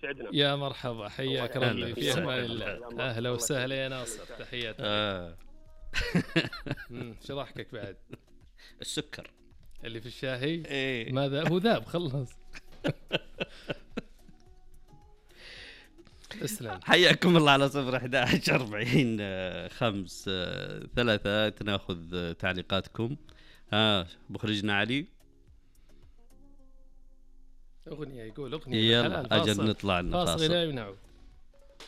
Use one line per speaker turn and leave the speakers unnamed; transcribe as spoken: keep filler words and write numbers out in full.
يسعدنا.
يا مرحبا، حياك
الله
ربي،
يحييك.
في
الله
امان
يحييك.
الله.
يا مرحبا.
اهلا
الله
وسهلا يا
يخليك.
ناصر، تحياتي.
آه.
امم شو ضحكك بعد؟
السكر
اللي في الشاهي
ايه
ماذا هو ذاب خلص. اسلم.
حياكم الله على صفر أحد عشر أربعين آه، خمس آه، ثلاثة تناخذ آه، تعليقاتكم. ها مخرجنا علي
اغنيه يقول اغنيه
يلا
بالحلال،
اجل
فاصل.
نطلع لنا
فاصل
فاصل.
لا يمنعه.